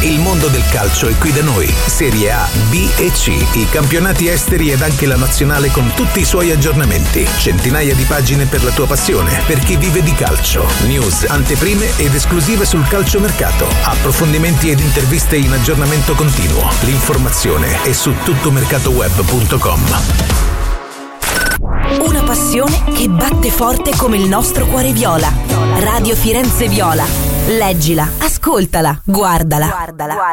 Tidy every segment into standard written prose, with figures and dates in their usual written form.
Il mondo del calcio è qui da noi. Serie A, B e C, i campionati esteri ed anche la nazionale con tutti i suoi aggiornamenti. Centinaia di pagine per la tua passione, per chi vive di calcio. News, anteprime ed esclusive sul calciomercato. Approfondimenti ed interviste in aggiornamento continuo. L'informazione è su tuttomercatoweb.com. Una passione che batte forte come il nostro cuore viola. Radio Firenze Viola. Leggila, ascoltala, guardala.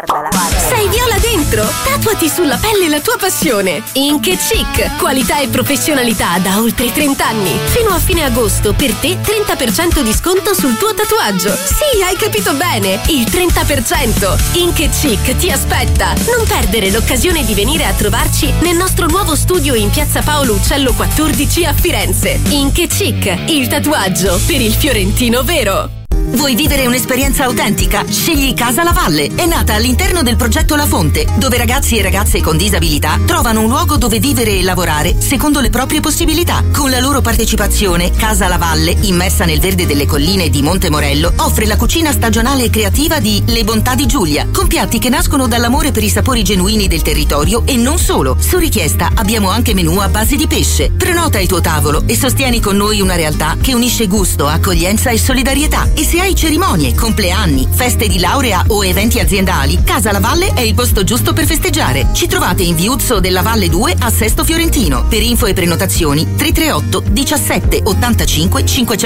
Sei viola dentro? Tatuati sulla pelle la tua passione. Ink & Chic, qualità e professionalità da oltre 30 anni. Fino a fine agosto per te 30% di sconto sul tuo tatuaggio. Sì, hai capito bene, il 30%. Ink & Chic ti aspetta. Non perdere l'occasione di venire a trovarci nel nostro nuovo studio in Piazza Paolo Uccello 14 a Firenze. Ink & Chic, il tatuaggio per il fiorentino vero. Vuoi vivere un'esperienza autentica? Scegli Casa La Valle. È nata all'interno del progetto La Fonte, dove ragazzi e ragazze con disabilità trovano un luogo dove vivere e lavorare secondo le proprie possibilità. Con la loro partecipazione, Casa La Valle, immersa nel verde delle colline di Monte Morello, offre la cucina stagionale e creativa di Le Bontà di Giulia, con piatti che nascono dall'amore per i sapori genuini del territorio e non solo. Su richiesta abbiamo anche menù a base di pesce. Prenota il tuo tavolo e sostieni con noi una realtà che unisce gusto, accoglienza e solidarietà. E se hai cerimonie, compleanni, feste di laurea o eventi aziendali, Casa La Valle è il posto giusto per festeggiare. Ci trovate in Viuzzo della Valle 2 a Sesto Fiorentino. Per info e prenotazioni 338 17 85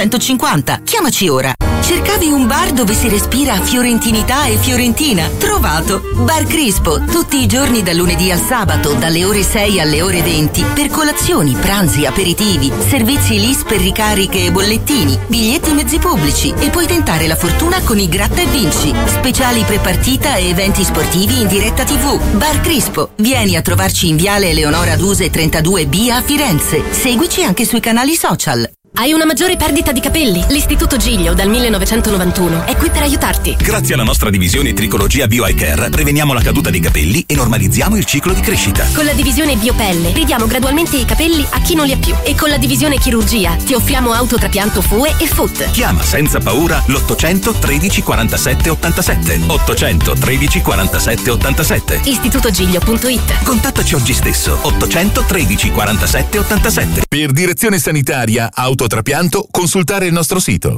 550. Chiamaci ora. Cercavi un bar dove si respira fiorentinità e fiorentina? Trovato! Bar Crispo, tutti i giorni dal lunedì al sabato, dalle ore 6 alle ore 20, per colazioni, pranzi, aperitivi, servizi LIS per ricariche e bollettini, biglietti mezzi pubblici e puoi tentare la fortuna con i Gratta e Vinci, speciali prepartita e eventi sportivi in diretta TV. Bar Crispo, vieni a trovarci in Viale Eleonora Duse 32B a Firenze. Seguici anche sui canali social. Hai una maggiore perdita di capelli? L'Istituto Giglio dal 1991 è qui per aiutarti. Grazie alla nostra divisione Tricologia Bio Eye Care preveniamo la caduta dei capelli e normalizziamo il ciclo di crescita. Con la divisione Biopelle ridiamo gradualmente i capelli a chi non li ha più. E con la divisione Chirurgia ti offriamo autotrapianto FUE e FUT. Chiama senza paura l'800 13 47 87. 800 13 47 87. istitutogiglio.it. Contattaci oggi stesso. 800 13 47 87. Per direzione sanitaria, autotrapianto, consultare il nostro sito.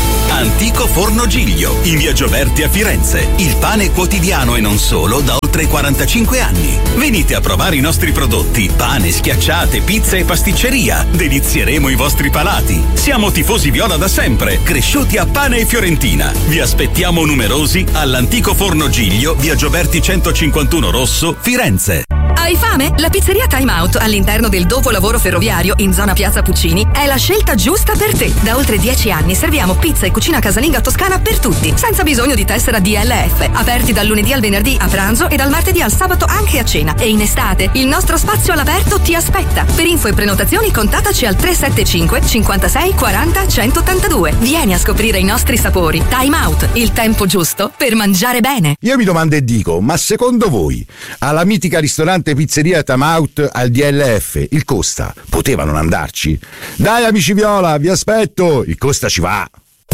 Antico Forno Giglio, in via Gioberti a Firenze. Il pane quotidiano e non solo da oltre 45 anni. Venite a provare i nostri prodotti: pane, schiacciate, pizza e pasticceria. Delizieremo i vostri palati. Siamo tifosi viola da sempre, cresciuti a pane e fiorentina. Vi aspettiamo numerosi all'Antico Forno Giglio, via Gioberti 151 Rosso, Firenze. Hai fame? La pizzeria Time Out all'interno del dopolavoro ferroviario in zona Piazza Puccini è la scelta giusta per te. Da oltre 10 anni serviamo pizza e cucina casalinga toscana per tutti, senza bisogno di tessera DLF. Aperti dal lunedì al venerdì a pranzo e dal martedì al sabato anche a cena. E in estate il nostro spazio all'aperto ti aspetta. Per info e prenotazioni contattaci al 375 56 40 182. Vieni a scoprire i nostri sapori. Time Out, il tempo giusto per mangiare bene. Io mi domando e dico, ma secondo voi alla mitica ristorante pizzeria Time Out al DLF il Costa poteva non andarci? Dai amici viola, vi aspetto, il Costa ci va.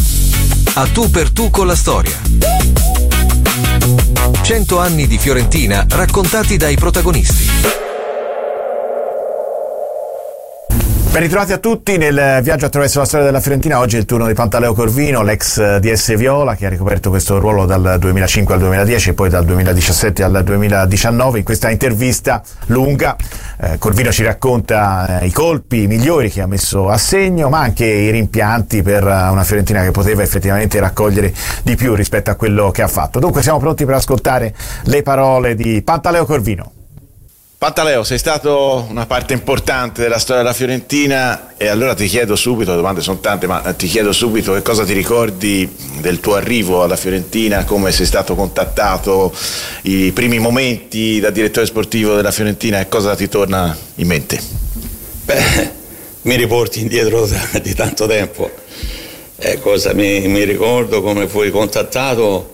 A tu per tu con la storia. 100 anni di Fiorentina raccontati dai protagonisti. Ben ritrovati a tutti nel viaggio attraverso la storia della Fiorentina. Oggi è il turno di Pantaleo Corvino, l'ex DS Viola, che ha ricoperto questo ruolo dal 2005 al 2010 e poi dal 2017 al 2019. In questa intervista lunga Corvino ci racconta i colpi migliori che ha messo a segno, ma anche i rimpianti per una Fiorentina che poteva effettivamente raccogliere di più rispetto a quello che ha fatto. Dunque siamo pronti per ascoltare le parole di Pantaleo Corvino. Pantaleo, sei stato una parte importante della storia della Fiorentina e allora ti chiedo subito, le domande sono tante, ma ti chiedo subito che cosa ti ricordi del tuo arrivo alla Fiorentina, come sei stato contattato, i primi momenti da direttore sportivo della Fiorentina e cosa ti torna in mente? Beh, mi riporti indietro di tanto tempo. Cosa mi ricordo, come fui contattato?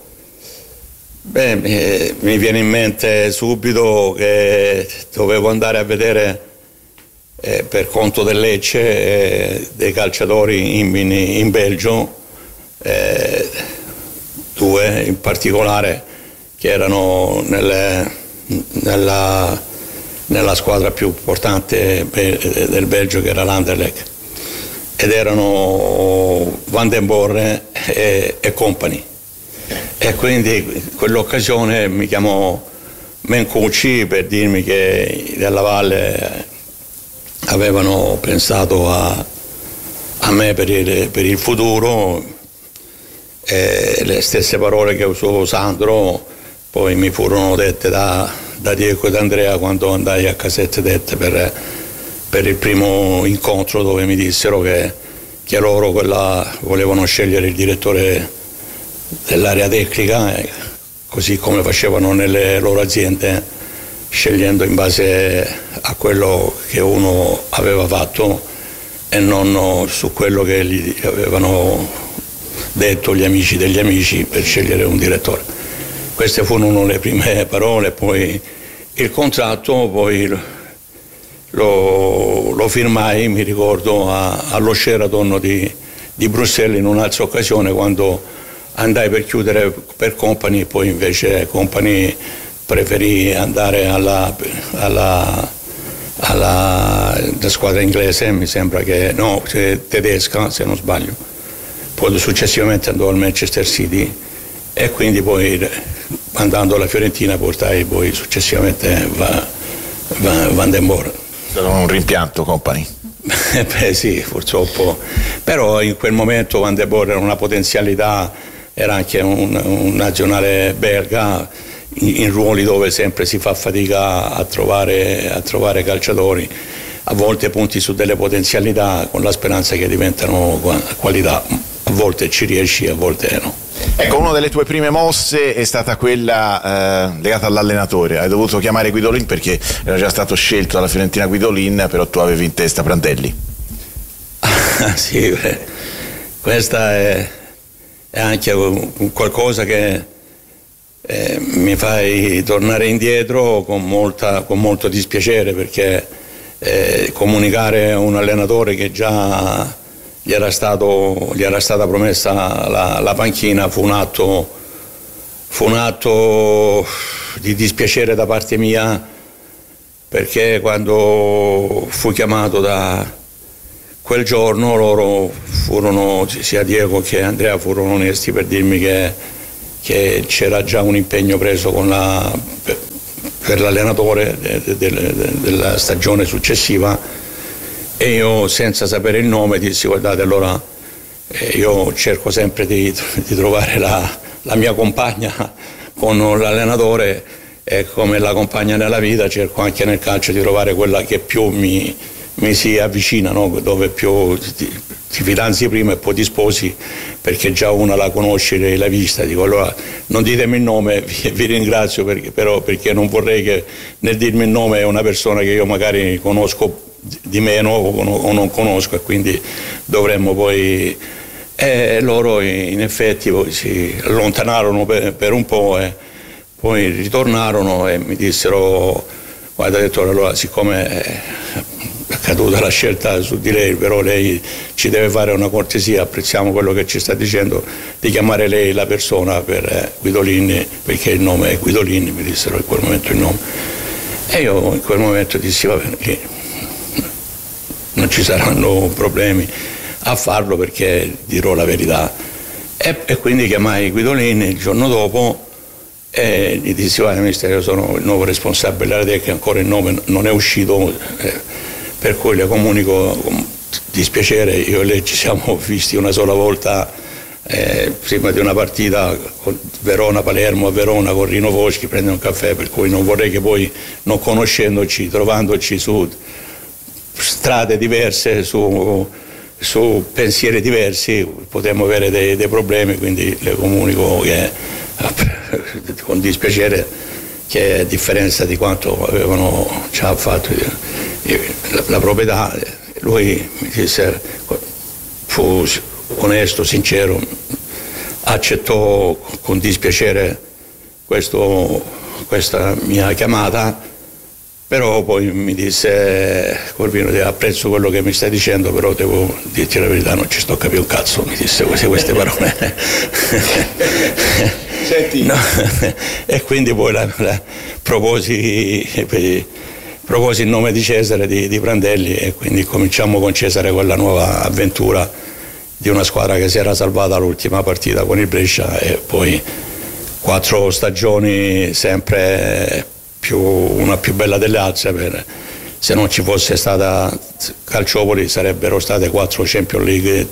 Beh, mi viene in mente subito che dovevo andare a vedere per conto del Lecce dei calciatori in Belgio, due in particolare che erano nella squadra più importante del Belgio, che era l'Anderlecht, ed erano Van den Borre e compagni. E quindi in quell'occasione mi chiamò Mencucci per dirmi che della Valle avevano pensato a me per il futuro, e le stesse parole che usò Sandro poi mi furono dette da Diego ed Andrea quando andai a Casette Dette per il primo incontro, dove mi dissero che loro volevano scegliere il direttore dell'area tecnica, così come facevano nelle loro aziende, scegliendo in base a quello che uno aveva fatto e non su quello che gli avevano detto gli amici degli amici per scegliere un direttore. Queste furono le prime parole. Poi il contratto poi lo firmai, mi ricordo, allo Sheraton di Bruxelles, in un'altra occasione, quando andai per chiudere per Company. Poi invece Company preferì andare alla squadra inglese, mi sembra che no, tedesca se non sbaglio. Poi successivamente andò al Manchester City, e quindi poi andando alla Fiorentina portai poi successivamente Van den Borre. È stato un rimpianto Company? Beh sì, purtroppo, però in quel momento Van den Borre era una potenzialità, era anche un nazionale belga, in ruoli dove sempre si fa fatica a trovare calciatori, a volte punti su delle potenzialità con la speranza che diventano qualità, a volte ci riesci, a volte no. Ecco, una delle tue prime mosse è stata quella legata all'allenatore. Hai dovuto chiamare Guidolin perché era già stato scelto dalla Fiorentina Guidolin, però tu avevi in testa Prandelli. Sì, questa è anche qualcosa che mi fai tornare indietro con molto dispiacere, perché comunicare a un allenatore che già gli era stata promessa la panchina fu un atto di dispiacere da parte mia, perché quando fui chiamato da quel giorno loro furono, sia Diego che Andrea, furono onesti per dirmi che c'era già un impegno preso per l'allenatore della stagione successiva, e io, senza sapere il nome, dissi: guardate, allora io cerco sempre di trovare la mia compagna con l'allenatore, e come la compagna nella vita cerco anche nel calcio di trovare quella che più mi si avvicina, no? Dove più ti fidanzi prima e poi ti sposi, perché già una la conosci, l'hai vista. Dico: allora non ditemi il nome, vi ringrazio, perché non vorrei che nel dirmi il nome è una persona che io magari conosco di meno o non conosco, e quindi dovremmo poi... loro in effetti poi si allontanarono per un po', e poi ritornarono e mi dissero: guarda direttore, allora siccome è caduta la scelta su di lei, però lei ci deve fare una cortesia, apprezziamo quello che ci sta dicendo, di chiamare lei la persona per Guidolin, perché il nome è Guidolin, mi dissero in quel momento il nome. E io in quel momento dissi: va bene, non ci saranno problemi a farlo, perché dirò la verità. E quindi chiamai Guidolin il giorno dopo e gli dissi: guarda mister, io sono il nuovo responsabile della tecnica, ancora il nome non è uscito, per cui le comunico con dispiacere, io e lei ci siamo visti una sola volta prima di una partita con Verona-Palermo a Verona con Rino Foschi, prendere un caffè, per cui non vorrei che poi, non conoscendoci, trovandoci su strade diverse, su pensieri diversi, potremmo avere dei problemi, quindi le comunico che con dispiacere che a differenza di quanto avevano già fatto la proprietà, lui mi disse, fu onesto, sincero, accettò con dispiacere questa mia chiamata, però poi mi disse: Corvino, apprezzo quello che mi stai dicendo, però devo dirti la verità, non ci sto capendo un cazzo, mi disse queste parole. Senti. No. E quindi poi proposi il nome di Cesare di Prandelli, e quindi cominciamo con Cesare quella nuova avventura di una squadra che si era salvata l'ultima partita con il Brescia, e poi 4 stagioni sempre una più bella delle altre. Se non ci fosse stata Calciopoli sarebbero state 4 Champions League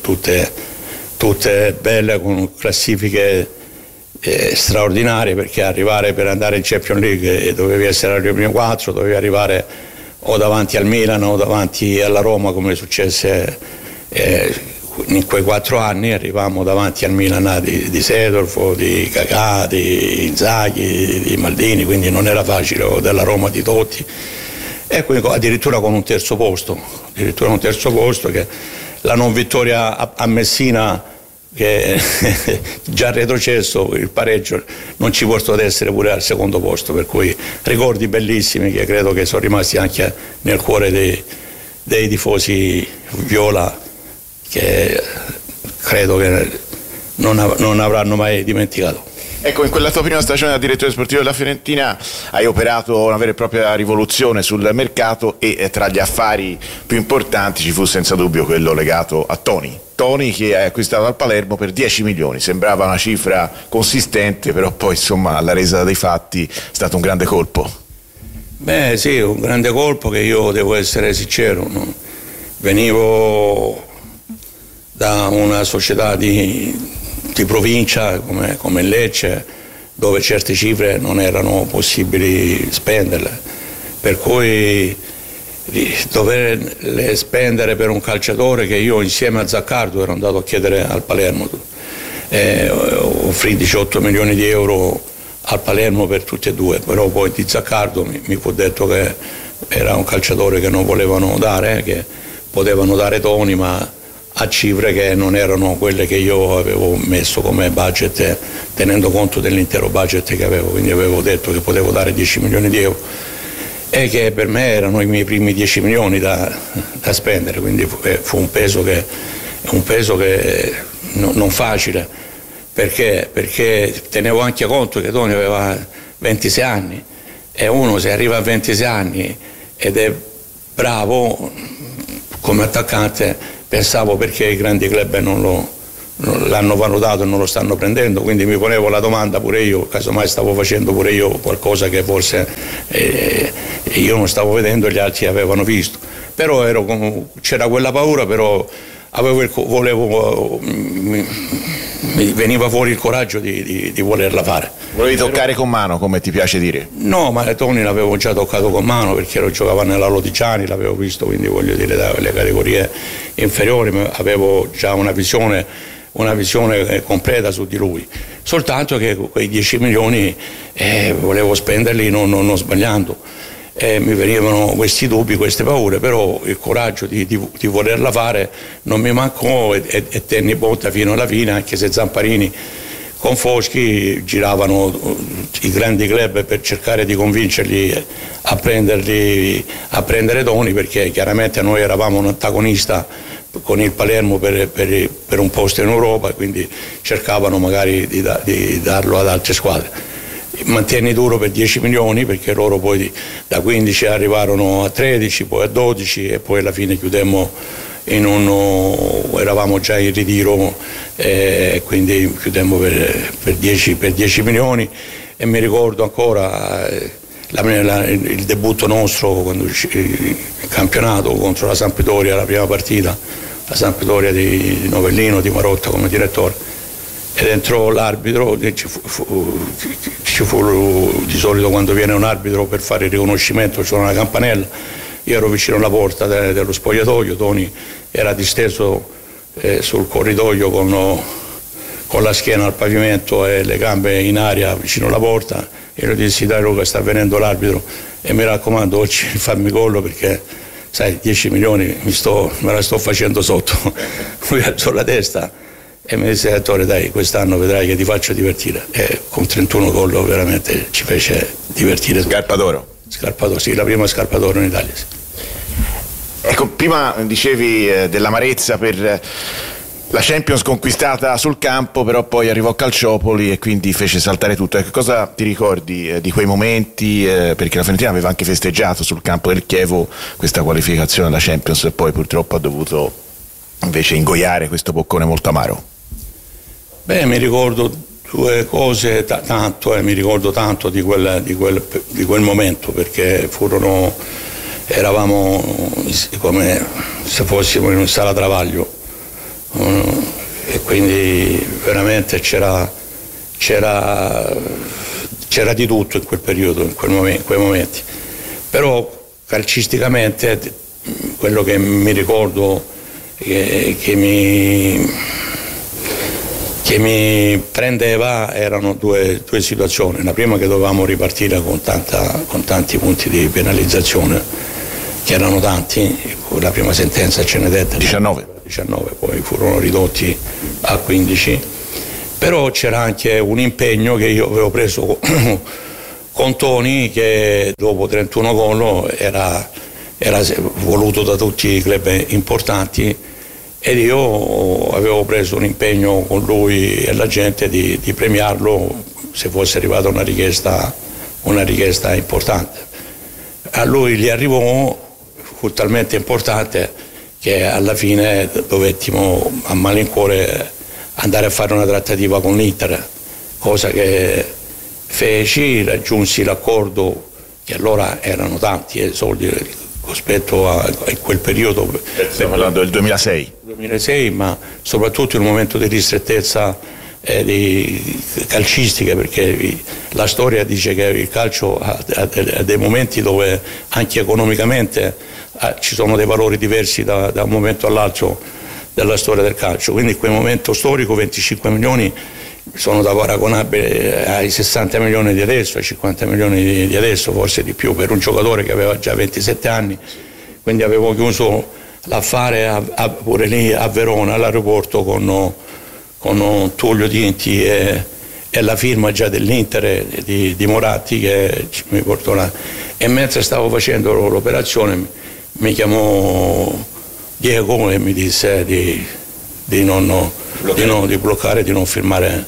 tutte belle, con classifiche straordinarie, perché arrivare per andare in Champions League dovevi essere alle prime 4, dovevi arrivare o davanti al Milan o davanti alla Roma, come successe in quei 4 anni. Arrivavamo davanti al Milan di Seedorf, di Kakà, di Inzaghi, di Maldini, quindi non era facile, o della Roma di Totti, e quindi addirittura con un terzo posto, che la non vittoria a Messina, che già retrocesso, il pareggio non ci portò ad essere pure al secondo posto, per cui ricordi bellissimi che credo che sono rimasti anche nel cuore dei tifosi viola, che credo che non avranno mai dimenticato. Ecco, in quella tua prima stagione da direttore sportivo della Fiorentina hai operato una vera e propria rivoluzione sul mercato, e tra gli affari più importanti ci fu senza dubbio quello legato a Toni, che hai acquistato al Palermo per 10 milioni. Sembrava una cifra consistente, però poi insomma alla resa dei fatti è stato un grande colpo. Beh sì, un grande colpo, che io devo essere sincero, no? Venivo da una società di provincia come Lecce, dove certe cifre non erano possibili spenderle, per cui doverle spendere per un calciatore che io insieme a Zaccardo ero andato a chiedere al Palermo, offrì 18 milioni di euro al Palermo per tutti e due, però poi di Zaccardo mi fu detto che era un calciatore che non volevano dare, che potevano dare Toni, ma a cifre che non erano quelle che io avevo messo come budget, tenendo conto dell'intero budget che avevo. Quindi avevo detto che potevo dare 10 milioni di euro, e che per me erano i miei primi 10 milioni da spendere, quindi fu un peso che non facile, perché tenevo anche conto che Toni aveva 26 anni, e uno, se arriva a 26 anni ed è bravo come attaccante, pensavo perché i grandi club non l'hanno valutato e non lo stanno prendendo, quindi mi ponevo la domanda pure io, casomai stavo facendo pure io qualcosa che forse io non stavo vedendo e gli altri avevano visto, però c'era quella paura, però mi veniva fuori il coraggio di volerla fare. Volevi toccare con mano, come ti piace dire? No, ma Toni l'avevo già toccato con mano, perché lo giocava nella Lodigiani, l'avevo visto, quindi voglio dire dalle categorie inferiori, ma avevo già una visione completa su di lui, soltanto che quei 10 milioni volevo spenderli non sbagliando. Mi venivano questi dubbi, queste paure, però il coraggio di volerla fare non mi mancò, e tenni botta fino alla fine, anche se Zamparini con Foschi giravano i grandi club per cercare di convincerli a prendere Toni, perché chiaramente noi eravamo un antagonista con il Palermo per un posto in Europa, quindi cercavano magari di darlo ad altre squadre. Mantenni duro per 10 milioni, perché loro poi da 15 arrivarono a 13, poi a 12, e poi alla fine chiudemmo eravamo già in ritiro, quindi chiudemmo per 10 milioni. E mi ricordo ancora il debutto nostro, quando il campionato contro la Sampdoria, la prima partita, la Sampdoria di Novellino, di Marotta come direttore, ed entrò l'arbitro. Ci fu di solito, quando viene un arbitro per fare il riconoscimento, c'era una campanella, io ero vicino alla porta dello spogliatoio, Toni era disteso sul corridoio con la schiena al pavimento e le gambe in aria vicino alla porta, e io dissi: dai Luca, sta venendo l'arbitro e mi raccomando oggi fammi gol, perché sai 10 milioni me la sto facendo sotto. Lui alzò la testa e mi disse: Ettore, dai, quest'anno vedrai che ti faccio divertire. E con 31 gol veramente ci fece divertire. Scarpa d'oro? Sì, la prima scarpa d'oro in Italia, sì. Ecco, prima dicevi dell'amarezza per La Champions conquistata sul campo, però poi arrivò Calciopoli e quindi fece saltare tutto. Ecco, cosa ti ricordi di quei momenti? Perché la Fiorentina aveva anche festeggiato sul campo del Chievo questa qualificazione alla Champions e poi purtroppo ha dovuto invece ingoiare questo boccone molto amaro. Beh, mi ricordo due cose, mi ricordo tanto di quel momento, perché eravamo come se fossimo in una sala travaglio. E quindi veramente c'era di tutto in quel periodo, in quei momenti. Però calcisticamente quello che mi ricordo che mi prendeva erano due situazioni. La prima, che dovevamo ripartire con tanti punti di penalizzazione, che erano tanti. La prima sentenza ce ne dette 19, poi furono ridotti a 15, però c'era anche un impegno che io avevo preso con Toni, che dopo 31 gol era voluto da tutti i club importanti, ed io avevo preso un impegno con lui e la gente di premiarlo se fosse arrivata una richiesta importante. A lui gli arrivò, fu talmente importante che alla fine dovettimo a malincuore andare a fare una trattativa con l'Inter, cosa che feci, raggiunsi l'accordo, che allora erano tanti soldi rispetto a quel periodo. Stiamo parlando del 2006, ma soprattutto in un momento di ristrettezza calcistica, perché la storia dice che il calcio ha dei momenti dove anche economicamente ci sono dei valori diversi da un momento all'altro della storia del calcio. Quindi in quel momento storico 25 milioni sono da paragonabili ai 60 milioni di adesso, ai 50 milioni di adesso, forse di più, per un giocatore che aveva già 27 anni. Quindi avevo chiuso l'affare pure lì a Verona, all'aeroporto, con Tullio Dinti e la firma già dell'Inter di Moratti, che mi portò là. E mentre stavo facendo l'operazione mi chiamò Diego e mi disse di bloccare, di non firmare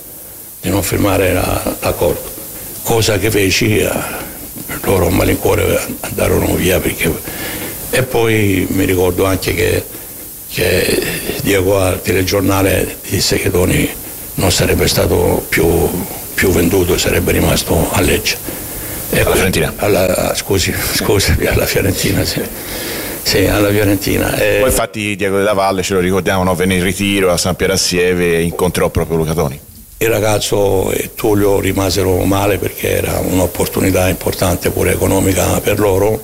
l'accordo, cosa che feci. Loro a malincuore andarono via, e poi mi ricordo anche che Diego al telegiornale disse che Toni non sarebbe stato più venduto e sarebbe rimasto a Lecce. Alla Fiorentina? Alla Fiorentina, sì. Sì, alla Fiorentina. Poi infatti Diego della Valle, ce lo ricordiamo, venne in ritiro a San Piero Assieve e incontrò proprio Luca Toni. Il ragazzo e Tullio rimasero male, perché era un'opportunità importante pure economica per loro,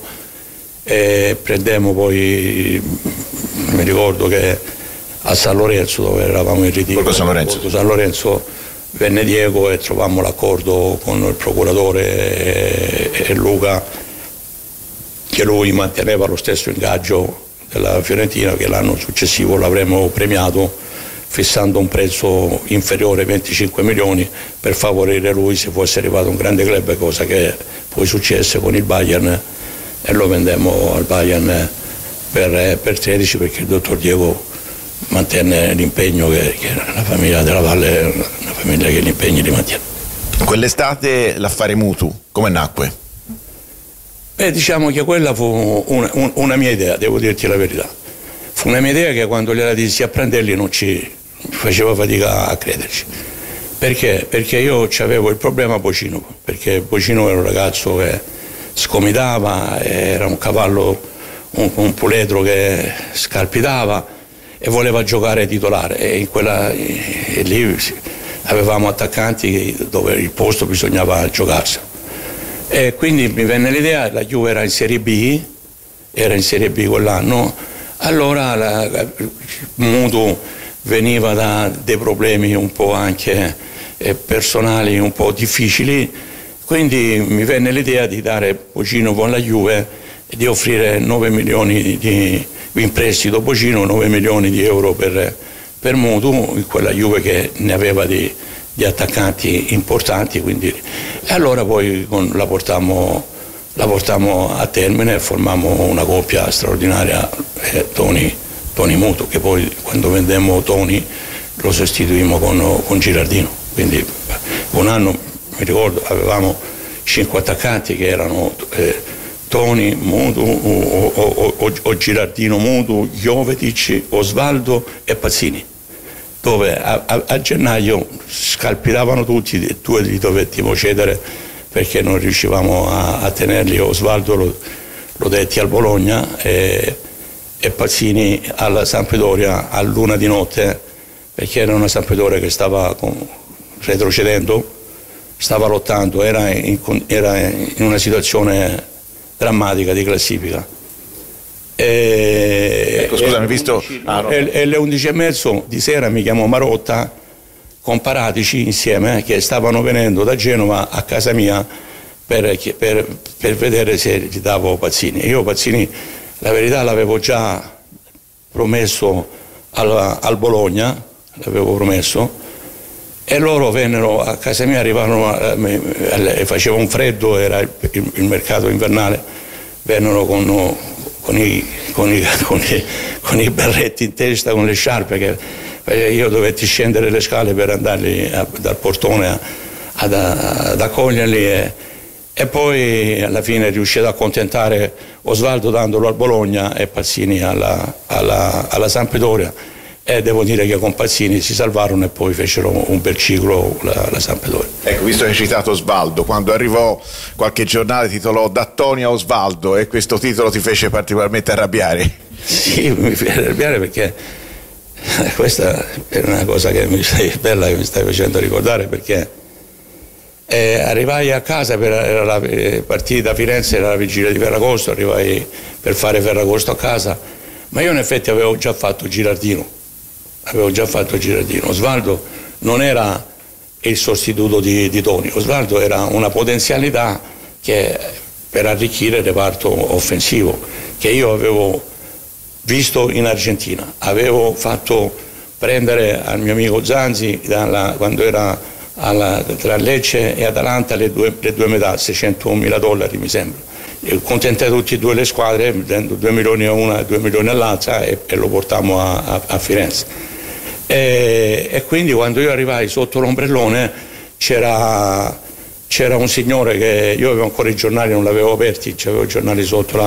e prendemmo poi, mi ricordo che a San Lorenzo, dove eravamo in ritiro, San Lorenzo, venne Diego e trovammo l'accordo con il procuratore e Luca, che lui manteneva lo stesso ingaggio della Fiorentina, che l'anno successivo l'avremmo premiato fissando un prezzo inferiore ai 25 milioni per favorire lui se fosse arrivato un grande club, cosa che poi successe con il Bayern, e lo vendemmo al Bayern per 13, perché il dottor Diego mantenne l'impegno, che la famiglia della Valle è una famiglia che gli impegni li mantiene. Quell'estate l'affare Mutu come nacque? Diciamo che quella fu una mia idea, devo dirti la verità. Fu una mia idea che quando gliela dissi a Prandelli non ci faceva fatica a crederci. Perché? Perché io avevo il problema Bocino, perché Bocino era un ragazzo che scomitava, era un cavallo, un puledro che scalpitava e voleva giocare titolare, e lì avevamo attaccanti dove il posto bisognava giocarselo. E quindi mi venne l'idea, la Juve era in Serie B quell'anno, allora Mutu veniva da dei problemi un po' anche personali un po' difficili, quindi mi venne l'idea di dare Bocino con la Juve e di offrire 9 milioni di in prestito Bocino, 9 milioni di euro per Mutu, in quella Juve che ne aveva di attaccanti importanti, quindi, e allora poi la portammo a termine e formammo una coppia straordinaria, Toni Toni Mutu, che poi quando vendemmo Toni lo sostituimmo con Girardino. Quindi un anno, mi ricordo, avevamo 5 attaccanti che erano Toni, Mutu o Girardino, Mutu, Jovetic, Osvaldo e Pazzini, dove a gennaio scalpiravano tutti e tu li dovettimo cedere perché non riuscivamo a tenerli. Osvaldo lo detti al Bologna e Pazzini alla Sampdoria a luna di notte, perché era una Sampdoria che stava retrocedendo, stava lottando, era in una situazione drammatica di classifica. Ecco, scusami, visto e alle 11:30 di sera mi chiamò Marotta con Paratici insieme, che stavano venendo da Genova a casa mia per vedere se gli davo Pazzini. Io Pazzini, la verità, l'avevo già promesso al Bologna, l'avevo promesso, e loro vennero a casa mia, arrivarono, faceva un freddo, era il mercato invernale, vennero con i berretti in testa, con le sciarpe, che io dovetti scendere le scale per andarli dal portone ad accoglierli, e poi alla fine riuscì ad accontentare Osvaldo dandolo al Bologna e Pazzini alla Sampdoria. E devo dire che con Pazzini si salvarono e poi fecero un bel ciclo la Sampdoria. Ecco, visto che hai citato Osvaldo, quando arrivò qualche giornale titolò Da Toni a Osvaldo, e questo titolo ti fece particolarmente arrabbiare. Sì, mi fece arrabbiare perché questa è una cosa bella che mi stai facendo ricordare, perché arrivai a casa, era la partita da Firenze, era la vigilia di Ferragosto, arrivai per fare Ferragosto a casa, ma io in effetti avevo già fatto Girardino. Osvaldo non era il sostituto di Toni, Osvaldo era una potenzialità per arricchire il reparto offensivo, che io avevo visto in Argentina. Avevo fatto prendere al mio amico Zanzi, quando era tra Lecce e Atalanta, le due metà, $600.000 mi sembra. Contentai tutti e due le squadre, dando 2 milioni a una e 2 milioni all'altra, e lo portammo a Firenze. E quindi quando io arrivai sotto l'ombrellone c'era un signore, che io avevo ancora i giornali, non l'avevo aperti, avevo i giornali sotto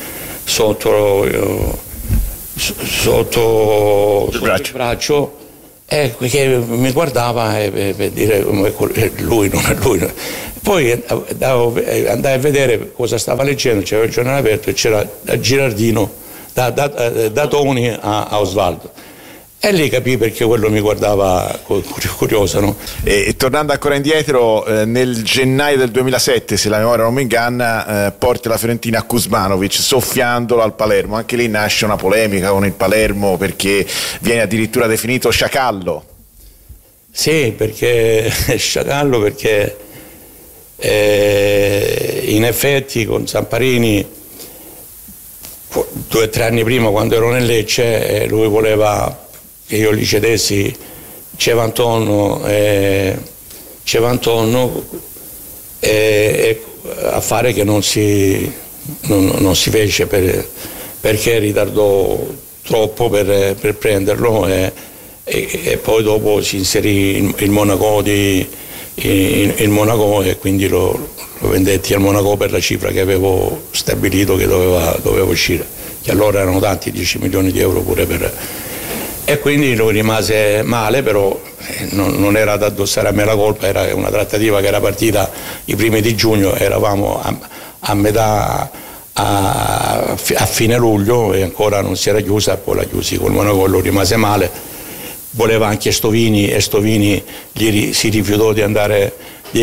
il braccio, che mi guardava per dire lui, non è lui. Poi andai a vedere cosa stava leggendo, c'era il giornale aperto e c'era Girardino da Toni a Osvaldo. E lì capì perché quello mi guardava curioso, no? E tornando ancora indietro, nel gennaio del 2007, se la memoria non mi inganna, porta la Fiorentina a Kuzmanovic, soffiandolo al Palermo. Anche lì nasce una polemica con il Palermo, perché viene addirittura definito sciacallo. Sì, perché sciacallo, perché in effetti con Zamparini 2 o 3 anni prima, quando ero nel Lecce, lui voleva che io gli cedessi Cevantonno affare che non si fece perché ritardò troppo per prenderlo, e poi dopo si inserì il Monaco il Monaco, e quindi lo vendetti al Monaco per la cifra che avevo stabilito che doveva uscire, che allora erano tanti, 10 milioni di euro pure e quindi lui rimase male, però non era da addossare a me la colpa, era una trattativa che era partita i primi di giugno, eravamo a metà a fine luglio e ancora non si era chiusa, poi la chiusi col Monaco, lui rimase male, voleva anche Stovini e Stovini si rifiutò di andare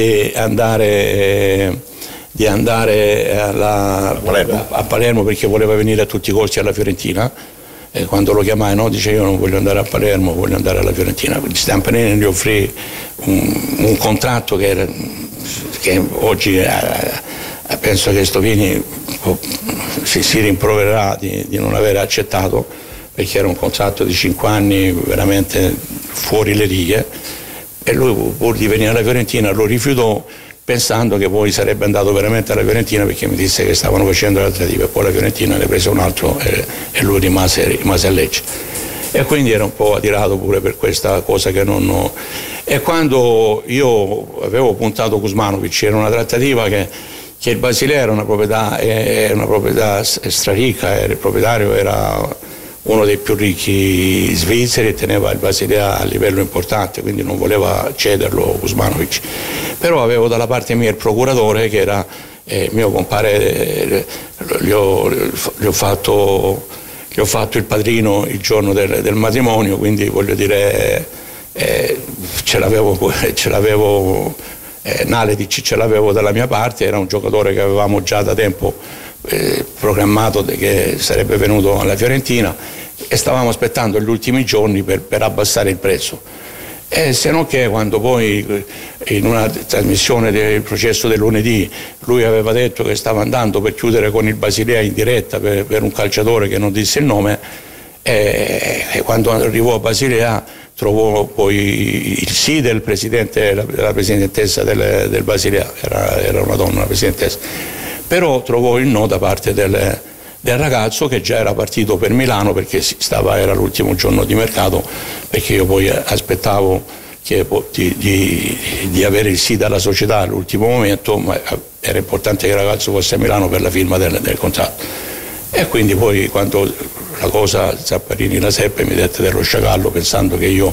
a Palermo perché voleva venire a tutti i costi alla Fiorentina. E quando lo chiamai, no, dice io non voglio andare a Palermo, voglio andare alla Fiorentina. Quindi Zamparini gli offrì un contratto che oggi penso che Stovini si rimproverà di non aver accettato, perché era un contratto di 5 anni veramente fuori le righe, e lui, pur di venire alla Fiorentina, lo rifiutò pensando che poi sarebbe andato veramente alla Fiorentina, perché mi disse che stavano facendo le trattative, e poi la Fiorentina ne prese un altro e lui rimase a Lecce. E quindi era un po' adirato pure per questa cosa che non... E quando io avevo puntato Kuzmanovic, era una trattativa che il Basilea era una proprietà straricca, il proprietario era uno dei più ricchi svizzeri e teneva il Basilea a livello importante, quindi non voleva cederlo Kuzmanovic. Però avevo dalla parte mia il procuratore, che era mio compare, gli ho fatto il padrino il giorno del matrimonio, quindi voglio dire ce l'avevo Naledic ce l'avevo dalla mia parte, era un giocatore che avevamo già da tempo programmato che sarebbe venuto alla Fiorentina, e stavamo aspettando gli ultimi giorni per abbassare il prezzo. E se non che quando poi in una trasmissione del processo del lunedì lui aveva detto che stava andando per chiudere con il Basilea in diretta per un calciatore che non disse il nome, e quando arrivò a Basilea trovò poi il sì del presidente, della presidentessa del Basilea, era una donna, la presidentessa, però trovò il no da parte del ragazzo, che già era partito per Milano, perché era l'ultimo giorno di mercato, perché io poi aspettavo di avere il sì dalla società all'ultimo momento, ma era importante che il ragazzo fosse a Milano per la firma del contratto. E quindi poi quando la cosa Zamparini la seppe, mi dette dello sciacallo, pensando che io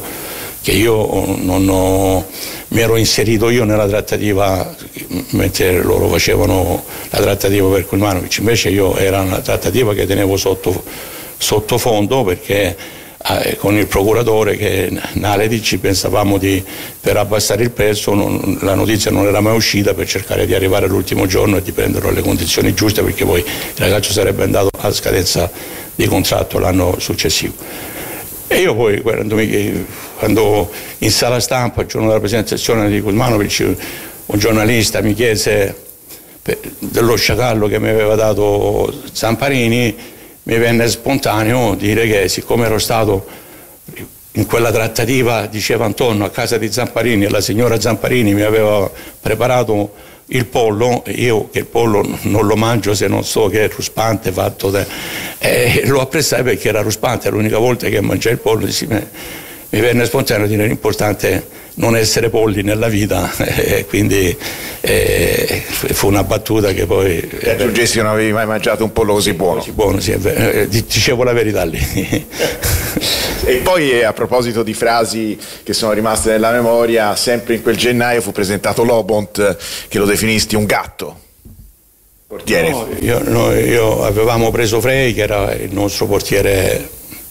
mi ero inserito io nella trattativa mentre loro facevano la trattativa per Kuzmanovic. Invece era una trattativa che tenevo sottofondo, perché con il procuratore, che Naledic, pensavamo per abbassare il prezzo, la notizia non era mai uscita, per cercare di arrivare all'ultimo giorno e di prenderlo alle condizioni giuste, perché poi il ragazzo sarebbe andato a scadenza di contratto l'anno successivo. E io poi quando in sala stampa, il giorno della presentazione di Kuzmanovic, un giornalista mi chiese dello sciacallo che mi aveva dato Zamparini, mi venne spontaneo dire che, siccome ero stato in quella trattativa, diceva Antonio, a casa di Zamparini, e la signora Zamparini mi aveva preparato il pollo, io che il pollo non lo mangio se non so che è ruspante, lo apprezzai perché era ruspante, l'unica volta che mangiai il pollo mi venne spontaneo dire: l'importante non essere polli nella vita, e quindi fu una battuta che poi... aggiungessi che non avevi mai mangiato un pollo così buono. Così buono, sì, dicevo la verità lì. E poi, a proposito di frasi che sono rimaste nella memoria, sempre in quel gennaio fu presentato Lobont, che lo definisti un gatto portiere. No, io avevamo preso Frey, che era il nostro portiere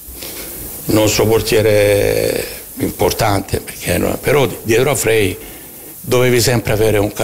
importante, però dietro a Frey dovevi sempre avere un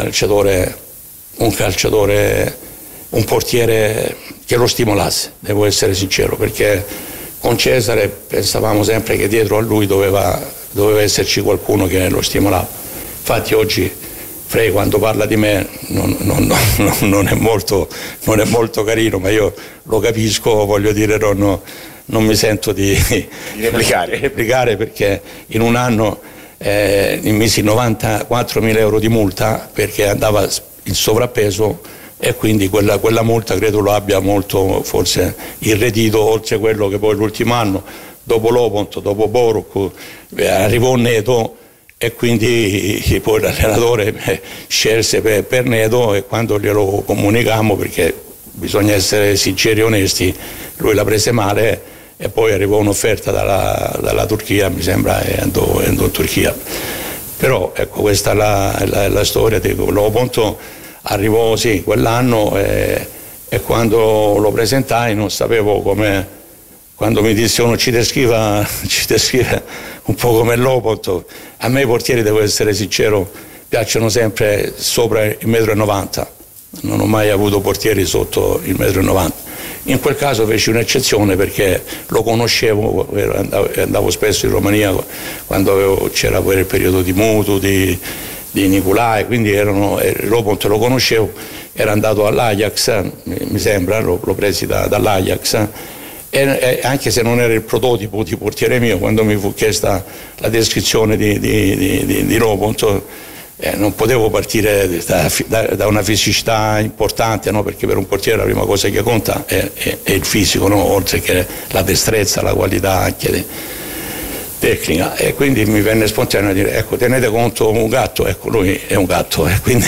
portiere che lo stimolasse, devo essere sincero, perché con Cesare pensavamo sempre che dietro a lui doveva esserci qualcuno che lo stimolava. Infatti oggi Frey, quando parla di me, non è molto carino, ma io lo capisco, voglio dire, non mi sento di replicare, perché in un anno mi misi 94.000 euro di multa perché andava in sovrappeso, e quindi quella multa credo lo abbia molto forse irretito, oltre quello che poi l'ultimo anno, dopo Lopont, dopo Boruk, arrivò Neto, e quindi poi l'allenatore scelse per Neto, e quando glielo comunicammo, perché bisogna essere sinceri e onesti, lui la prese male, e poi arrivò un'offerta dalla Turchia, mi sembra, e andò in Turchia. Però ecco, questa è la storia di Lopont. Arrivò sì quell'anno, e quando lo presentai non sapevo come, quando mi disse uno ci descrive un po' come Lopont. A me i portieri, devo essere sincero, piacciono sempre sopra il 1,90 m, non ho mai avuto portieri sotto il 1,90 m. In quel caso feci un'eccezione perché lo conoscevo, andavo spesso in Romania quando c'era quel periodo di Mutu, di Nicolai, quindi Lopont lo conoscevo, era andato all'Ajax, mi sembra, l'ho presi dall'Ajax, e anche se non era il prototipo di portiere mio, quando mi fu chiesta la descrizione di Lopont, non potevo partire da una fisicità importante, no? Perché per un portiere la prima cosa che conta è il fisico, no? Oltre che la destrezza, la qualità anche tecnica, e quindi mi venne spontaneo a dire, ecco, tenete conto, un gatto, ecco, lui è un gatto, e quindi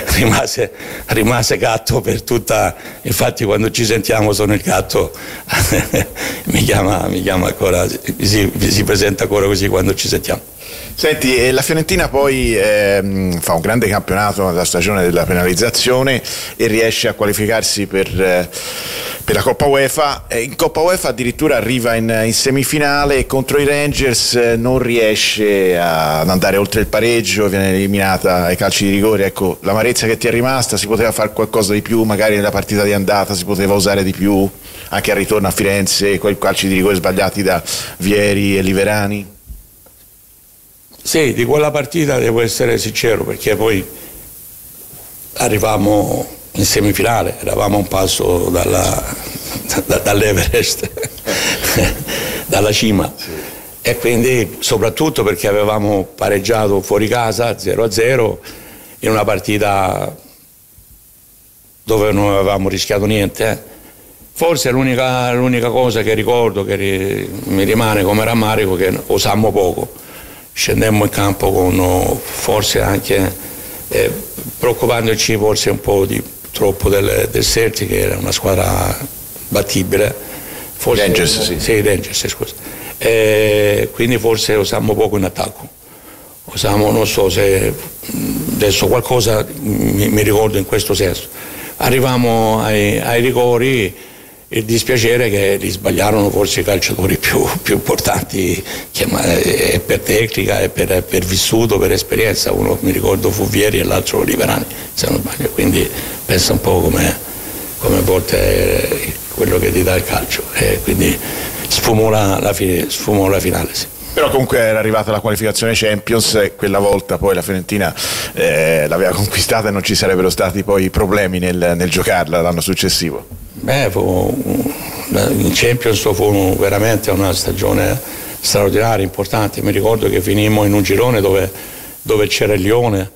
rimase gatto per tutta, infatti quando ci sentiamo sono il gatto, mi chiama ancora, si presenta ancora così quando ci sentiamo. Senti, la Fiorentina poi fa un grande campionato nella stagione della penalizzazione e riesce a qualificarsi per la Coppa UEFA. In Coppa UEFA addirittura arriva in semifinale e contro i Rangers non riesce ad andare oltre il pareggio, viene eliminata ai calci di rigore. Ecco, l'amarezza che ti è rimasta, si poteva fare qualcosa di più, magari nella partita di andata si poteva usare di più, anche al ritorno a Firenze, quei calci di rigore sbagliati da Vieri e Liverani? Sì, di quella partita devo essere sincero, perché poi arrivavamo in semifinale, eravamo a un passo dall'Everest, dalla cima, sì. E quindi soprattutto perché avevamo pareggiato fuori casa 0-0 in una partita dove non avevamo rischiato niente. Forse l'unica cosa che ricordo, che mi rimane come rammarico, che usammo poco. Scendemmo in campo con forse anche preoccupandoci forse un po' di troppo del Celtic, che era una squadra battibile. Forse, Rangers, sì. Rangers, scusa. Quindi forse usammo poco in attacco. Non so se adesso qualcosa mi ricordo in questo senso. Arrivamo ai rigori. Il dispiacere che li sbagliarono forse i calciatori più importanti, che per tecnica e per vissuto, per esperienza. Uno mi ricordo fu Vieri e l'altro Liverani, se non sbaglio. Quindi pensa un po' come a volte quello che ti dà il calcio, e quindi sfumò la finale, sì. Però comunque era arrivata la qualificazione Champions e quella volta poi la Fiorentina l'aveva conquistata e non ci sarebbero stati poi problemi nel giocarla l'anno successivo. In Champions fu veramente una stagione straordinaria, importante. Mi ricordo che finimmo in un girone dove c'era il Lione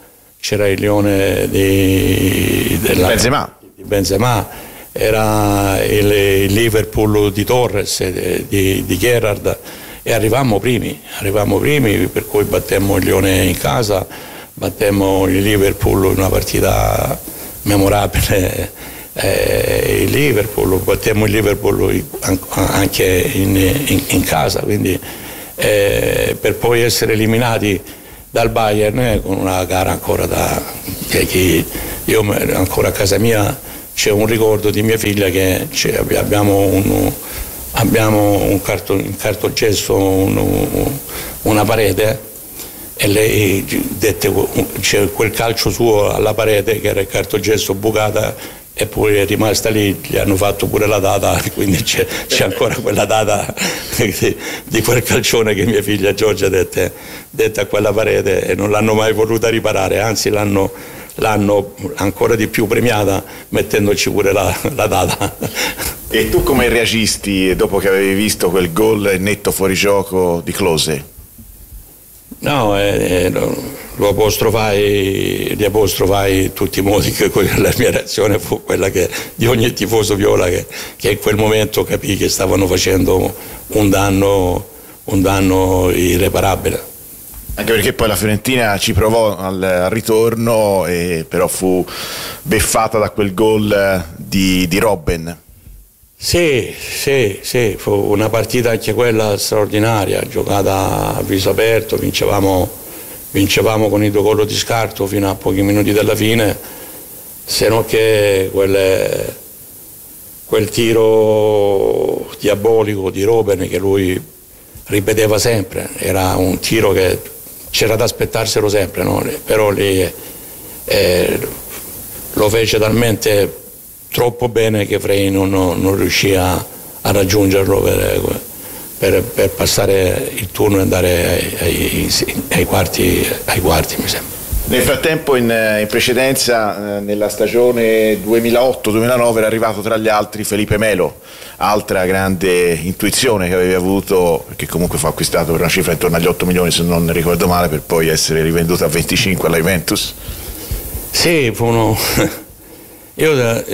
di Benzema, era il Liverpool di Torres, di Gerrard, e arrivammo primi, per cui battemmo il Lione in casa, battemmo il Liverpool in una partita memorabile. Battemmo il Liverpool anche in casa, quindi per poi essere eliminati dal Bayern con una gara ancora io ancora a casa mia c'è un ricordo di mia figlia che abbiamo un cartongesso, una parete, e lei dette c'è quel calcio suo alla parete che era il cartongesso bucata, e poi è rimasta lì, gli hanno fatto pure la data, quindi c'è ancora quella data di quel calcione che mia figlia Giorgia dette a quella parete, e non l'hanno mai voluta riparare, anzi l'hanno ancora di più premiata mettendoci pure la data. E tu come reagisti dopo che avevi visto quel gol netto fuorigioco di Klose? No, li apostrofai tutti i modi, che la mia reazione fu quella di ogni tifoso viola che in quel momento capì che stavano facendo un danno irreparabile. Anche perché poi la Fiorentina ci provò al ritorno, però fu beffata da quel gol di Robben. Sì, fu una partita anche quella straordinaria, giocata a viso aperto, vincevamo con il 2 gol di scarto fino a pochi minuti dalla fine, se non che quel tiro diabolico di Robben che lui ripeteva sempre, era un tiro che c'era da aspettarselo sempre, no? Però lì lo fece talmente troppo bene che Frey non riuscì a raggiungerlo per passare il turno e andare ai quarti, mi sembra. Nel frattempo, in precedenza, nella stagione 2008-2009 era arrivato tra gli altri Felipe Melo, altra grande intuizione che avevi avuto, che comunque fu acquistato per una cifra intorno agli 8 milioni se non ricordo male, per poi essere rivenduto a 25 alla Juventus. Sì, io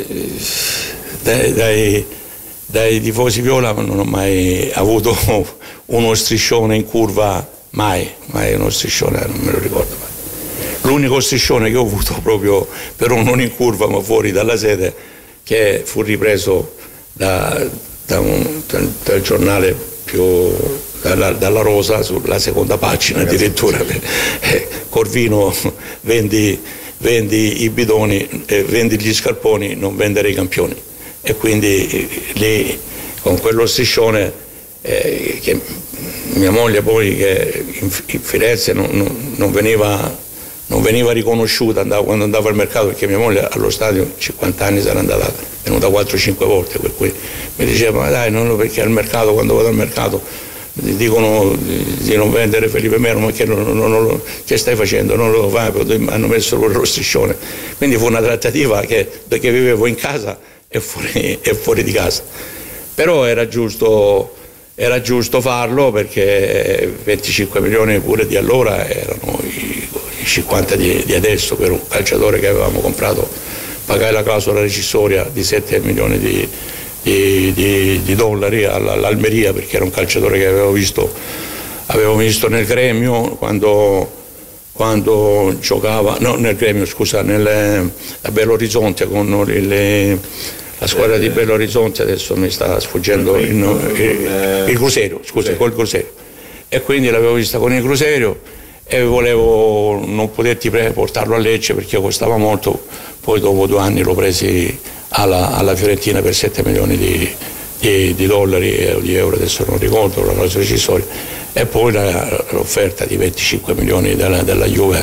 dai tifosi viola non ho mai avuto uno striscione in curva, mai uno striscione, non me lo ricordo mai. L'unico striscione che ho avuto proprio, però non in curva ma fuori dalla sede, che fu ripreso dal giornale dalla Rosa, sulla seconda pagina addirittura. Corvino, vendi i bidoni, vendi gli scarponi, non vendere i campioni. E quindi lì con quello striscione che mia moglie poi, che in Firenze non veniva riconosciuta quando andava al mercato, perché mia moglie allo stadio 50 anni sarà andata, venuta 4-5 volte, per cui mi diceva: ma dai, perché al mercato, quando vado al mercato dicono di non vendere Felipe Melo, ma che stai facendo? Non lo fai, hanno messo lo striscione. Quindi fu una trattativa perché vivevo in casa e fuori di casa, però era giusto farlo, perché 25 milioni pure di allora erano i 50 di adesso per un calciatore che avevamo comprato. Pagai la clausola rescissoria di 7 milioni di dollari all'Almeria, perché era un calciatore che avevo visto nel Gremio quando giocava, no, nel Gremio, scusa, a Belo Horizonte con la squadra di Belo Horizonte, adesso mi sta sfuggendo il Cruzeiro, scusa, col Cruzeiro. E quindi l'avevo vista con il Cruzeiro e volevo non poterti portarlo a Lecce perché costava molto. Poi dopo 2 anni l'ho presi alla Fiorentina per 7 milioni di dollari o di euro, adesso non ricordo, la clausola rescissoria, e poi l'offerta di 25 milioni della Juve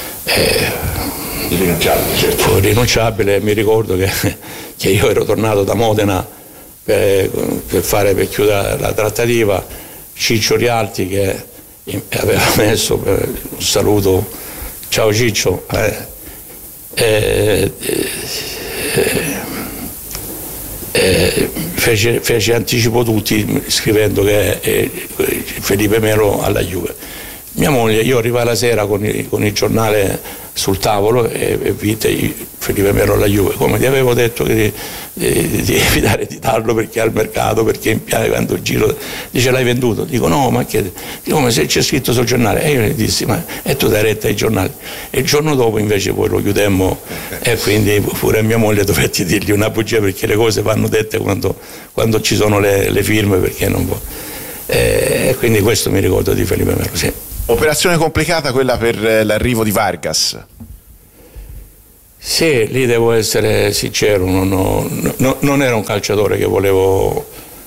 fu irrinunciabile. Mi ricordo che io ero tornato da Modena per chiudere la trattativa. Ciccio Rialti, che aveva messo, un saluto, ciao Ciccio, fece anticipo tutti scrivendo che Felipe Melo alla Juve. Mia moglie, io arrivai la sera con il giornale sul tavolo e vidi Felipe Melo alla Juve. Come ti avevo detto di evitare di darlo perché al mercato, perché in piano quando il giro dice: l'hai venduto? Dico: no, ma che? Dico: ma se c'è scritto sul giornale. E io gli dissi: ma e tu dai retta ai giornali? E il giorno dopo invece poi lo chiudemmo, e quindi pure a mia moglie dovetti dirgli una bugia, perché le cose vanno dette quando ci sono le firme, perché non può. E quindi questo mi ricordo di Felipe Melo, sì. Operazione complicata quella per l'arrivo di Vargas. Sì, lì devo essere sincero, non era un calciatore che volevo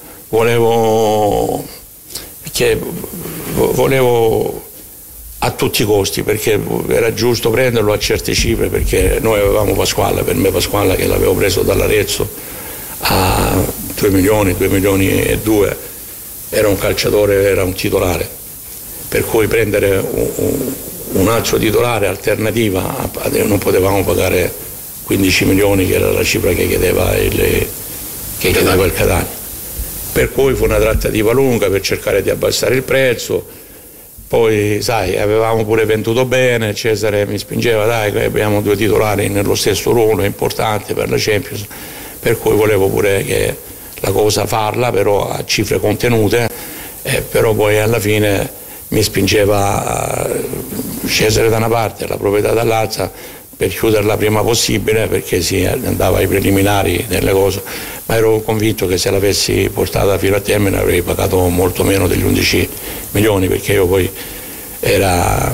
a tutti i costi, perché era giusto prenderlo a certe cifre, perché noi avevamo Pasquale, per me Pasquale, che l'avevo preso dall'Arezzo a 2 milioni e 2, era un calciatore, era un titolare. Per cui prendere un altro titolare alternativa, non potevamo pagare 15 milioni, che era la cifra che chiedeva il Catania. Per cui fu una trattativa lunga per cercare di abbassare il prezzo. Poi, sai, avevamo pure venduto bene, Cesare mi spingeva: dai, abbiamo 2 titolari nello stesso ruolo, è importante per la Champions, per cui volevo pure che la cosa farla, però a cifre contenute, però poi alla fine mi spingeva Cesare da una parte, la proprietà dall'altra, per chiuderla prima possibile, perché si andava ai preliminari delle cose, ma ero convinto che se l'avessi portata fino a termine avrei pagato molto meno degli 11 milioni, perché io poi era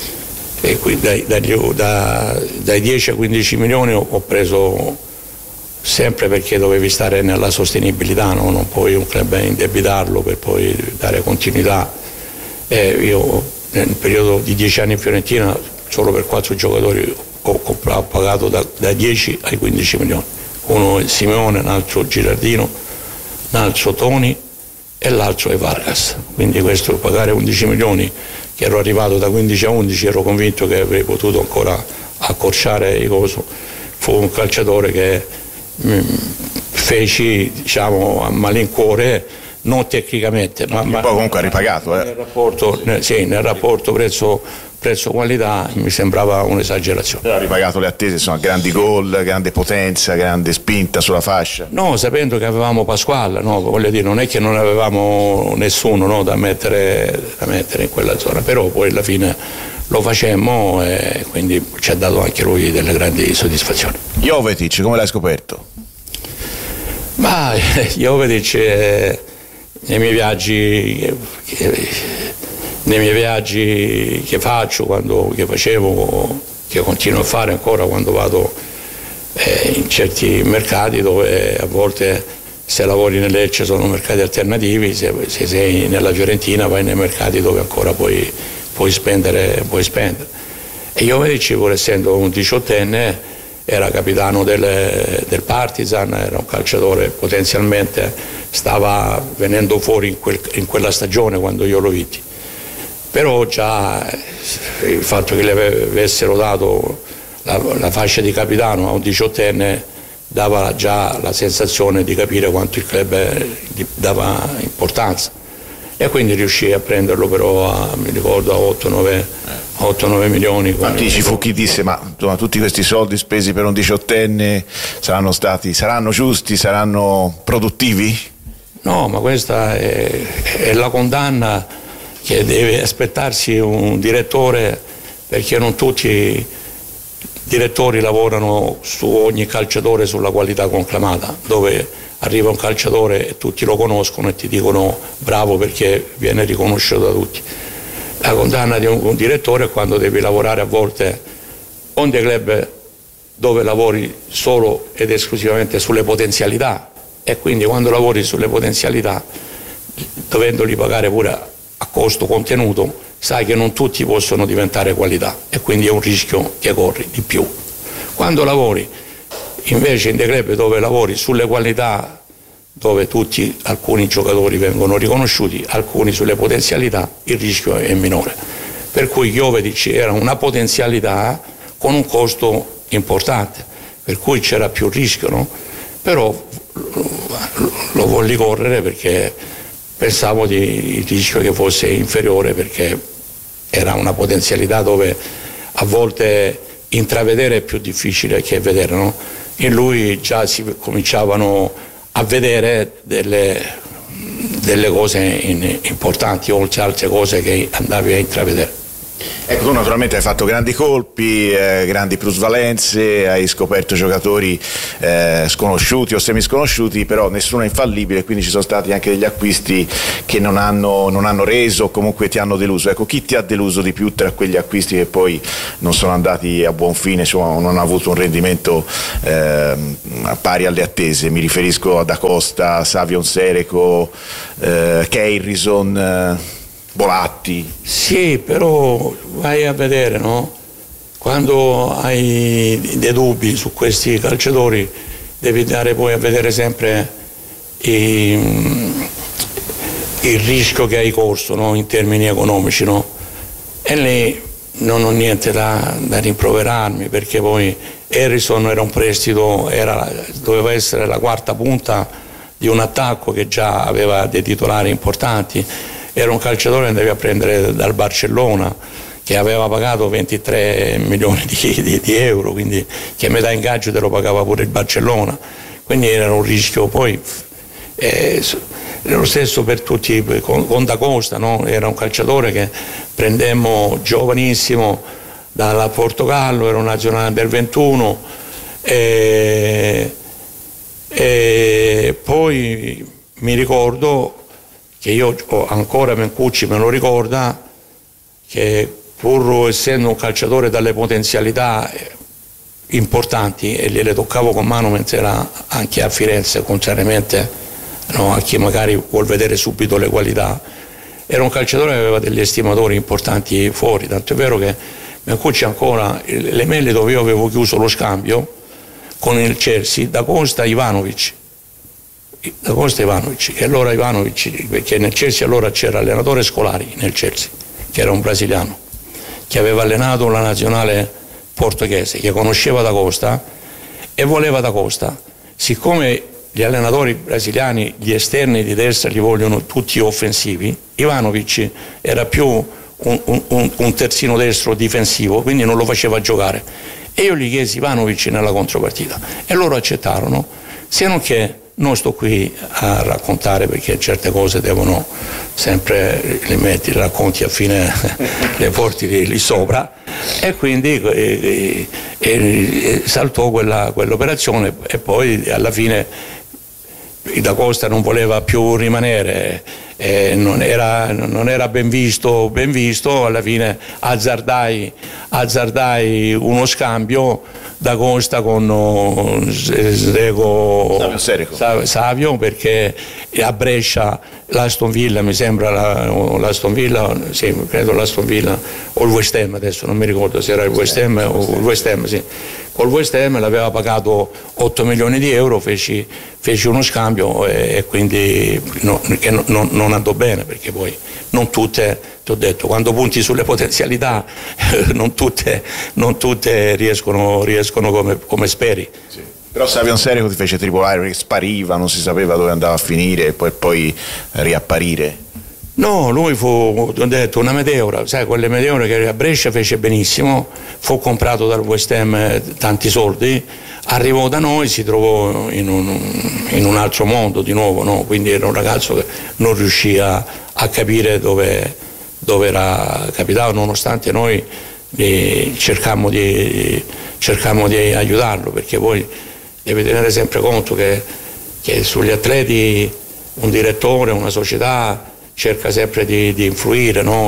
dai 10 a 15 milioni ho preso sempre, perché dovevi stare nella sostenibilità, no? Non puoi un club indebitarlo per poi dare continuità. Io nel periodo di 10 anni in Fiorentina solo per 4 giocatori ho pagato da 10 ai 15 milioni. Uno è Simeone, un altro Girardino, un altro Toni e l'altro è Vargas. Quindi questo, pagare 11 milioni che ero arrivato da 15 a 11, ero convinto che avrei potuto ancora accorciare il coso. Fu un calciatore che feci, diciamo, a malincuore, non tecnicamente, ma poi comunque ha ripagato. Nel rapporto prezzo-qualità mi sembrava un'esagerazione. Ha ripagato le attese, insomma, grandi gol, grande potenza, grande spinta sulla fascia. No, sapendo che avevamo Pasquale, no, voglio dire, non è che non avevamo nessuno, no, da mettere in quella zona, però poi alla fine lo facemmo e quindi ci ha dato anche lui delle grandi soddisfazioni. Jovetic, come l'hai scoperto? Ma Jovetic nei miei viaggi che faccio, che facevo, che continuo a fare ancora quando vado in certi mercati dove a volte, se lavori nel Lecce, sono mercati alternativi, se sei nella Fiorentina vai nei mercati dove ancora puoi spendere. E Jovetic, pur essendo un 18enne, era capitano del Partizan, era un calciatore potenzialmente, stava venendo fuori in quella stagione quando io lo vidi. Però già il fatto che gli avessero dato la fascia di capitano a un 18enne dava già la sensazione di capire quanto il club gli dava importanza. E quindi riuscì a prenderlo però mi ricordo a 8-9 milioni. Infatti ci fu chi disse, ma insomma, tutti questi soldi spesi per un 18enne saranno giusti, saranno produttivi? No, ma questa è la condanna che deve aspettarsi un direttore, perché non tutti i direttori lavorano su ogni calciatore sulla qualità conclamata, dove arriva un calciatore e tutti lo conoscono e ti dicono bravo perché viene riconosciuto da tutti. La condanna di un direttore è quando devi lavorare a volte con dei club dove lavori solo ed esclusivamente sulle potenzialità, e quindi quando lavori sulle potenzialità, dovendoli pagare pure a costo contenuto, sai che non tutti possono diventare qualità e quindi è un rischio che corri di più. Quando lavori invece in dei club dove lavori sulle qualità, dove alcuni giocatori vengono riconosciuti, alcuni sulle potenzialità, il rischio è minore. Per cui Jovetic era una potenzialità con un costo importante, per cui c'era più rischio, no? Però lo volli correre perché pensavo il rischio che fosse inferiore, perché era una potenzialità dove a volte intravedere è più difficile che vedere, no? In lui già si cominciavano a vedere delle cose importanti, oltre altre cose che andavi a intravedere. Ecco, tu naturalmente hai fatto grandi colpi, grandi plusvalenze, hai scoperto giocatori sconosciuti o semisconosciuti, però nessuno è infallibile, quindi ci sono stati anche degli acquisti che non hanno reso o comunque ti hanno deluso. Ecco, chi ti ha deluso di più tra quegli acquisti che poi non sono andati a buon fine, insomma, non hanno avuto un rendimento pari alle attese? Mi riferisco a Da Costa, Savion Sereco, Keirison, Bolatti. Sì, però vai a vedere, no? Quando hai dei dubbi su questi calciatori devi andare poi a vedere sempre il rischio che hai corso, no? In termini economici, no? E lì non ho niente da rimproverarmi, perché poi Harrison era un prestito, doveva essere la quarta punta di un attacco che già aveva dei titolari importanti. Era un calciatore che andavi a prendere dal Barcellona, che aveva pagato 23 milioni di euro, quindi che metà ingaggio te lo pagava pure il Barcellona, quindi era un rischio. Poi era lo stesso per tutti, con Da Costa, no? Era un calciatore che prendemmo giovanissimo dal Portogallo, era un nazionale del 21 e poi mi ricordo che io ancora Mencucci me lo ricorda, che pur essendo un calciatore dalle potenzialità importanti e gliele toccavo con mano mentre era anche a Firenze, contrariamente, no, a chi magari vuol vedere subito le qualità, era un calciatore che aveva degli estimatori importanti fuori, tanto è vero che Mencucci ancora, le mail dove io avevo chiuso lo scambio con il Chelsea, Da Costa Ivanovic, e allora Ivanovic, perché nel Chelsea allora c'era allenatore Scolari nel Chelsea, che era un brasiliano, che aveva allenato la nazionale portoghese, che conosceva Da Costa e voleva Da Costa. Siccome gli allenatori brasiliani, gli esterni di destra li vogliono tutti offensivi, Ivanovic era più un terzino destro difensivo, quindi non lo faceva giocare. E io gli chiesi Ivanovic nella contropartita e loro accettarono, se non che non sto qui a raccontare perché certe cose devono sempre le racconti a fine le porti lì sopra, e quindi saltò quell'operazione e poi alla fine Da Costa non voleva più rimanere, non era ben visto, alla fine azzardai uno scambio Da Costa con Savio, perché a Brescia l'Aston Villa, mi sembra l'Aston Villa, sì, credo l'Aston Villa o il West Ham, adesso non mi ricordo se era il West Ham o il West Ham, sì. Col West Ham l'aveva pagato 8 milioni di euro, feci uno scambio e quindi non andò bene, perché poi non tutte, ti ho detto, quando punti sulle potenzialità non tutte riescono come speri. Sì. Però Savio Serego ti fece tribolare perché spariva, non si sapeva dove andava a finire e poi riapparire. No, lui fu, ho detto, una meteora, sai, quelle meteore che a Brescia fece benissimo, fu comprato dal West Ham tanti soldi, arrivò da noi, si trovò in un altro mondo di nuovo, no? Quindi era un ragazzo che non riuscì a capire dove era capitato, nonostante noi cercammo di aiutarlo, perché poi devi tenere sempre conto che sugli atleti un direttore, una società cerca sempre di influire, no?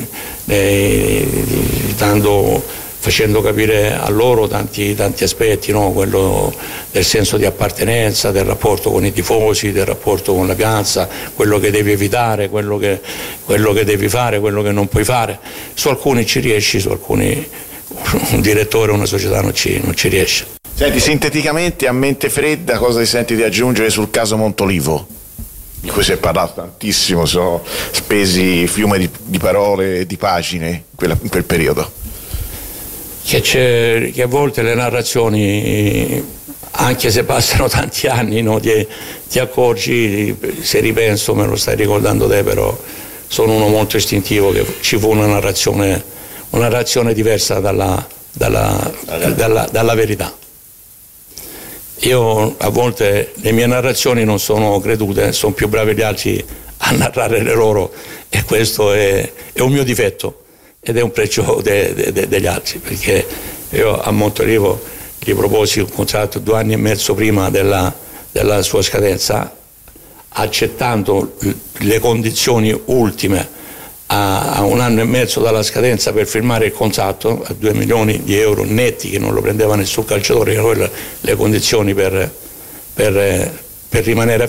Facendo capire a loro tanti aspetti, no? Quello del senso di appartenenza, del rapporto con i tifosi, del rapporto con la piazza, quello che devi evitare, quello che devi fare, quello che non puoi fare. Su alcuni ci riesci, su alcuni un direttore, una società non ci riesce. Senti, sinteticamente, a mente fredda, cosa ti senti di aggiungere sul caso Montolivo, di cui si è parlato tantissimo, sono spesi fiume di parole e di pagine in quel periodo? Che a volte le narrazioni, anche se passano tanti anni, no, ti accorgi, se ripenso, me lo stai ricordando te, però sono uno molto istintivo, che ci fu una narrazione diversa dalla verità. Io a volte le mie narrazioni non sono credute, sono più bravi gli altri a narrare le loro, e questo è un mio difetto ed è un pregio degli altri, perché io a Montolivo gli proposi un contratto 2 anni e mezzo prima della sua scadenza, accettando le condizioni ultime a 1 anno e mezzo dalla scadenza per firmare il contratto a 2 milioni di euro netti, che non lo prendeva nessun calciatore, che erano le condizioni per rimanere